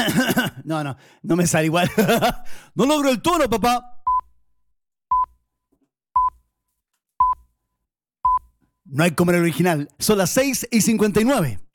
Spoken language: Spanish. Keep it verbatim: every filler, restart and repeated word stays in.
No, no, no me sale igual. No logro el tono, papá. No hay como el original. Son las seis y cincuenta y nueve.